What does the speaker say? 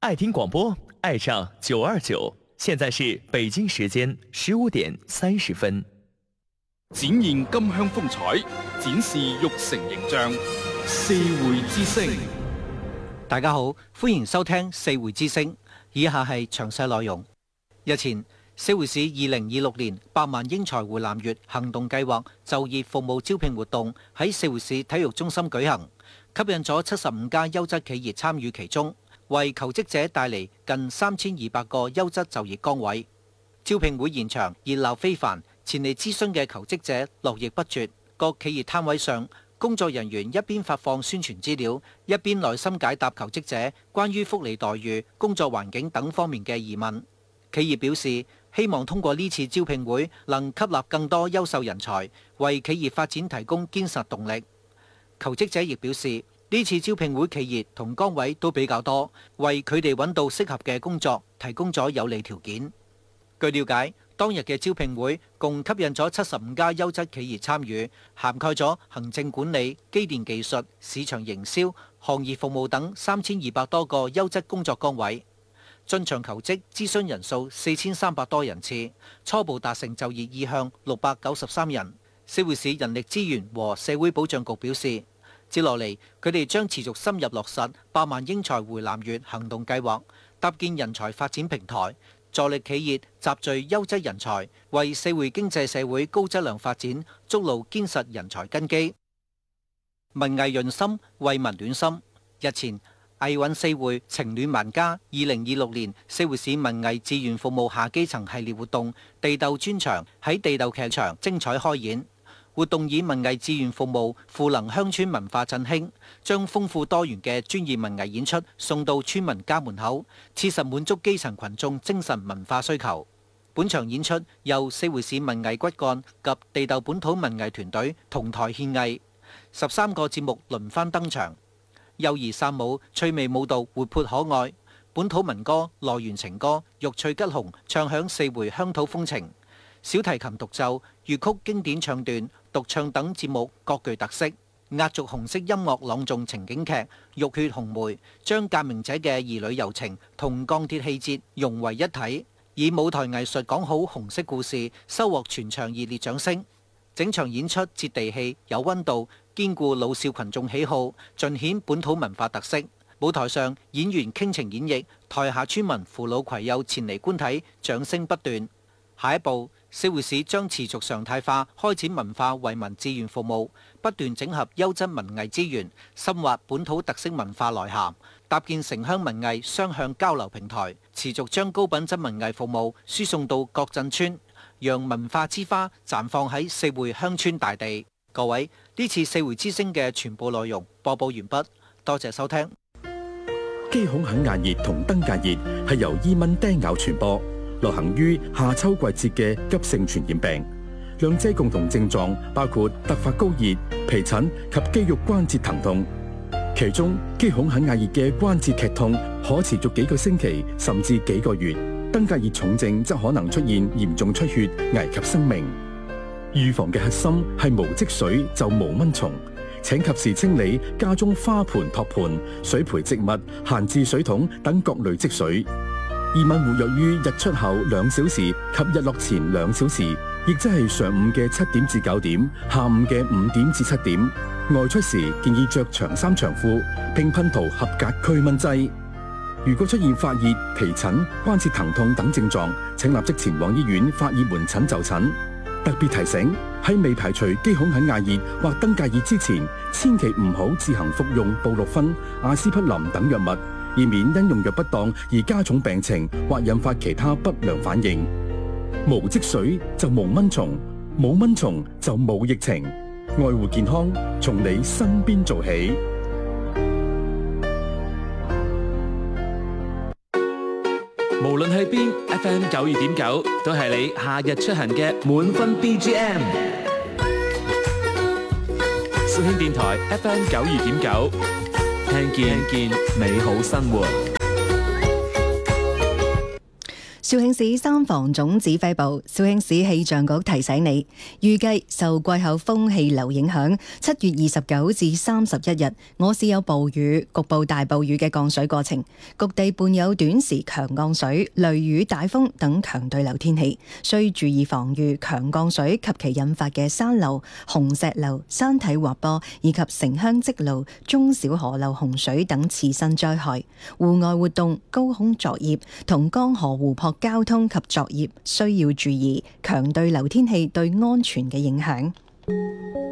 爱听广播，爱上929。现在是北京时间15點30分。 展現金鄉風采，展示玉成形象。四會之聲， 大家好，歡迎收聽四會之聲。以下係詳細內容。日前，社會市2026年百萬英才回南粵行動計劃就業服務招聘活動喺社會市體育中心舉行，吸引咗75家優質企業參與其中，為求職者帶嚟近3200個優質就業崗位。招聘會現場熱鬧非凡，前嚟諮詢嘅求職者絡繹不絕。各企業攤位上，工作人員一邊發放宣傳資料，一邊耐心解答求職者關於福利待遇、工作環境等方面嘅疑問。企業表示，希望通過呢次招聘會能吸納更多優秀人才，為企業發展提供堅實動力。求職者亦表示，呢次招聘會企業同崗位都比較多，為佢哋揾到適合嘅工作提供咗有利條件。據了解，當日嘅招聘會共吸引咗75家優質企業參與，涵蓋咗行政管理、機電技術、市場營銷、行業服務等3200多個優質工作崗位。進場求職諮詢人數4300多人次，初步達成就業意向693人。社會市人力資源和社會保障局表示，接落嚟佢哋將持續深入落實百萬英才回南粵行動計劃，搭建人才發展平台，助力企業集聚優質人才，為社會經濟社會高質量發展築牢堅實人才根基。文藝潤心，為民暖心。日前，藝韻四會情暖萬家2026年社會市文藝志願服務下基層系列活動地竇專場喺地竇劇場精彩開演。活動以文藝志願服務賦能鄉村文化振興，將豐富多元嘅專業文藝演出送到村民家門口，切實滿足基層群眾精神文化需求。本場演出由社會市文藝骨幹及地竇本土文藝團隊同台獻藝，13個節目輪番登場。幼兒散舞、趣味舞蹈活潑可愛，本土民歌、來源情歌、玉翠吉紅唱響四會鄉土風情。小提琴獨奏、粵曲經典唱段、獨唱等節目各具特色。壓軸紅色音樂朗誦情景劇《浴血紅梅》將革命者嘅兒女柔情同鋼鐵氣節融為一體，以舞台藝術講好紅色故事，收穫全場熱烈掌聲。整場演出接地氣、有溫度，兼顧老少群眾喜好，盡顯本土文化特色。舞台上演員傾情演繹，台下村民扶老攜幼前嚟觀睇，掌聲不斷。下一步，社會市將持續常態化開展文化為民志願服務，不斷整合優質文藝資源，深挖本土特色文化內涵，搭建城鄉文藝雙向交流平台，持續將高品質文藝服務輸送到各鎮村，讓文化之花綻放喺四會鄉村大地。各位，呢次四會之聲嘅全部內容播報完畢，多謝收聽。 肌孔肯亞熱同登革熱係由伊蚊叮咬傳播，流行於夏秋季節嘅急性傳染病，兩者共同症狀包括突發高熱、皮疹及肌肉關節疼痛。其中，肌孔肯亞熱嘅關節劇痛可持續幾個星期甚至幾個月，登革熱重症則可能出現嚴重出血，危及生命。預防嘅核心係無積水就無蚊蟲，請及時清理家中花盆、托盤、水培植物、閒置水桶等各類積水。伊蚊活躍於日出後2小時及日落前2小時，亦即係上午嘅7點至9點，下午嘅5點至7點。外出時建議着長衫長褲，並噴塗合格驅蚊劑。如果出現發熱、皮疹、關節疼痛等症狀，請立即前往醫院發熱門診就診。特別提醒，喺未排除肌孔肯亞熱或登革熱之前，千祈唔好自行服用布洛芬、阿司匹林等藥物，以免因用藥不當而加重病情或引發其他不良反應。無積水就無蚊蟲，冇蚊蟲就冇疫情。愛護健康，從你身邊做起。 無論去邊 ，FM 92.9都係你夏日出行嘅滿分 BGM。肇慶電台 FM 92.9，聽見美好生活。 肇慶市三防總指揮部、肇慶市氣象局提醒你，預計受季候風氣流影響，7月29至31日，我市有暴雨、局部大暴雨嘅降水過程，局地伴有短時強降水、雷雨、大風等強對流天氣，需注意防禦強降水及其引發嘅山漏、紅石流、山體滑坡以及城鄉積澇、中小河流洪水等次生災害。戶外活動、高空作業同江河湖泊交通及作業需要注意強對流天氣對安全嘅影響。